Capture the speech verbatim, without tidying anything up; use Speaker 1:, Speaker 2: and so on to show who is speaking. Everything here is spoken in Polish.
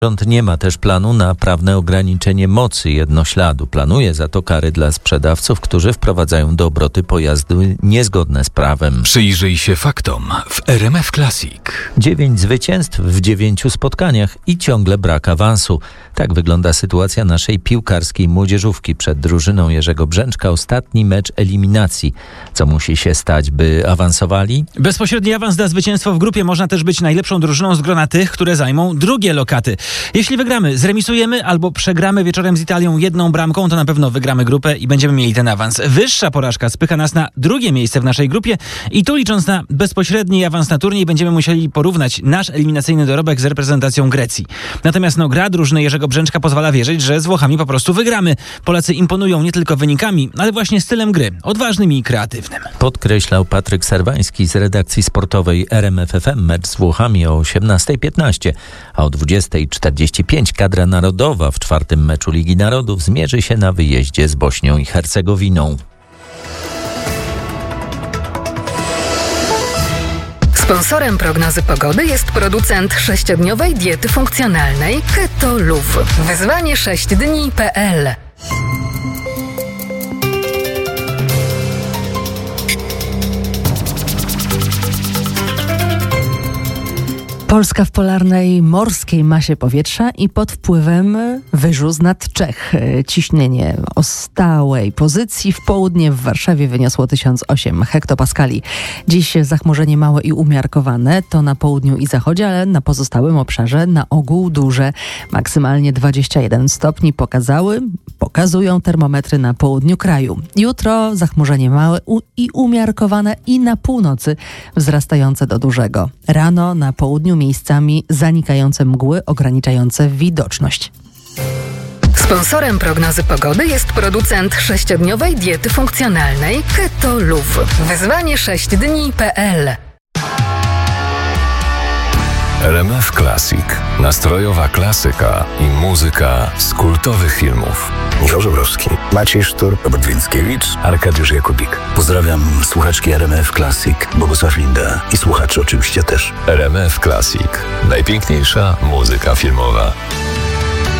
Speaker 1: Rząd nie ma też planu na prawne ograniczenie mocy jednośladu. Planuje za to kary dla sprzedawców, którzy wprowadzają do obrotu pojazdy niezgodne z prawem.
Speaker 2: Przyjrzyj się faktom w R M F Classic.
Speaker 1: Dziewięć zwycięstw w dziewięciu spotkaniach i ciągle brak awansu. Tak wygląda sytuacja naszej piłkarskiej młodzieżówki. Przed drużyną Jerzego Brzęczka ostatni mecz eliminacji. Co musi się stać, by awansowali?
Speaker 3: Bezpośredni awans da zwycięstwo w grupie. Można też być najlepszą drużyną z grona tych, które zajmą drugie lokaty. Jeśli wygramy, zremisujemy albo przegramy wieczorem z Italią jedną bramką, to na pewno wygramy grupę i będziemy mieli ten awans. Wyższa porażka spycha nas na drugie miejsce w naszej grupie i tu, licząc na bezpośredni awans na turniej, będziemy musieli porównać nasz eliminacyjny dorobek z reprezentacją Grecji. Natomiast no, gra drużyny Jerzego Brzęczka pozwala wierzyć, że z Włochami po prostu wygramy. Polacy imponują nie tylko wynikami, ale właśnie stylem gry, odważnym i kreatywnym.
Speaker 1: Podkreślał Patryk Serwański z redakcji sportowej R M F F M. Mecz z Włochami o osiemnasta piętnaście, a o dwudziesta czterdzieści pięć kadra narodowa w czwartym meczu Ligi Narodów zmierzy się na wyjeździe z Bośnią i Hercegowiną.
Speaker 4: Sponsorem prognozy pogody jest producent sześciodniowej diety funkcjonalnej Keto Luv. Wyzwanie sześć dni kropka p l.
Speaker 5: Polska w polarnej morskiej masie powietrza i pod wpływem wyżu z nad Czech. Ciśnienie o stałej pozycji w południe w Warszawie wyniosło tysiąc osiem hektopaskali. Dziś zachmurzenie małe i umiarkowane, to na południu i zachodzie, ale na pozostałym obszarze na ogół duże. Maksymalnie dwadzieścia jeden stopni pokazały, pokazują termometry na południu kraju. Jutro zachmurzenie małe i umiarkowane i na północy wzrastające do dużego. Rano na południu miejscami zanikające mgły ograniczające widoczność.
Speaker 4: Sponsorem prognozy pogody jest producent sześciodniowej diety funkcjonalnej Keto Luv. Wyzwanie sześć dni kropka p l.
Speaker 2: R M F Classic. Nastrojowa klasyka i muzyka z kultowych filmów.
Speaker 6: Michał Żebrowski, Maciej Sztur, Robert Więckiewicz,
Speaker 2: Arkadiusz Jakubik.
Speaker 6: Pozdrawiam słuchaczki R M F Classic, Bogusław Linda i słuchaczy oczywiście też.
Speaker 2: R M F Classic. Najpiękniejsza muzyka filmowa.